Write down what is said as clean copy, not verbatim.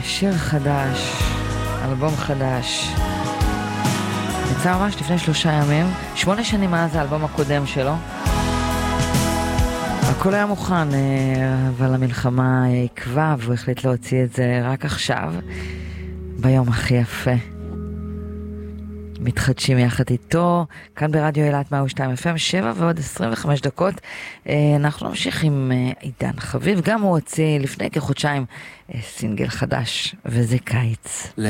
שיר חדש, אלבום חדש. יצא ממש לפני 3 ימים, 8 שנים מאז האלבום הקודם שלו. הכל היה מוכן, אבל המלחמה עקבה והוא החליט להוציא את זה רק עכשיו, ביום הכי יפה. מתחדשים יחד איתו, כאן ברדיו אילת 102 FM, 7 ועוד 25 דקות. אנחנו נמשיך עם עידן חביב, גם הוא הוציא לפני כחודשיים סינגל חדש, וזה קיץ.